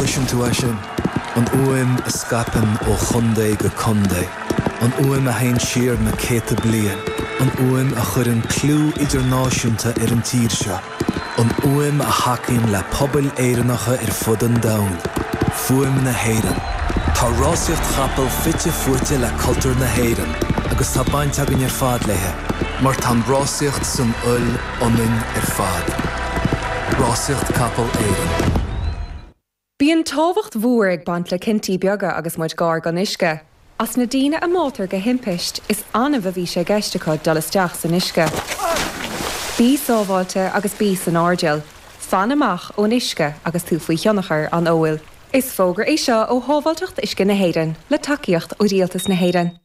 Listen to Ashin, an uim a scapan o chunde go conde, an uim a hain sheer na ceta blian, an uim a churin clú idirnáisiúnta an tírsha, an uim a hakin le pobl éirinacha fudan daun, fuim na héiran. Tá rásaíocht chapel fitte fuirte le cultúr na héiran, agus tá baint agan fad lethe, mar tá rásaíocht san onin fad. Rásaíocht capel éiran. Bíon tábhacht mhuair ag bant le cintí beaga agus muid gár gan isce. As na daoine a mótar go himpeist is anna bhí sé geisteá dul isteach san isce. Bí sábháilte agus bí san ardéal, fan amach ón isce agus tú faoi cheannachar an óil. Is fógur é seo ó hábháilteacht isce na héireann, le takeíocht ó rialtas na héireann.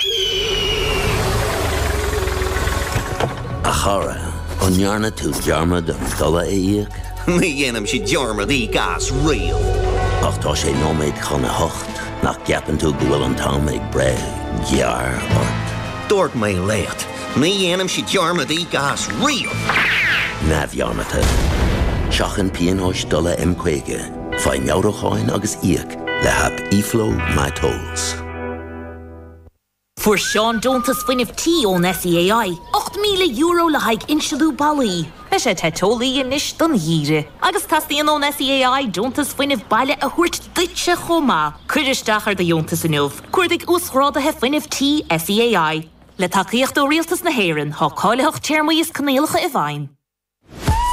A chara, an nearna tú dearmad an dula éiag? Ní dhéanam si dearmad í gas rial. Ach tá sé nóméid chuna hocht, nach ceapan tú go bhfuil an tám ag bre, gear or... Dúirt mé lécht, ní dhéanam si dearmad í gas rial. Na bhearmata. Seachan píonóis dula imcuige, fáin meabhracháin agus íoc le hap ífló my tolls. For Sean Dontas fin of tea on SEAI, €8,000 le haig inshadú balí. Is sé tetólí in ish don híre. Agus tastíon on SEAI Dontas fin of baile a húirt ditse chomá. Cuiristeachar de Dontas in ulf. Cuirdig úsráda he fin of tea SEAI. Le takeíocht ó rialtas na héireann, há cáileach téirmíos canéalacha i bhain.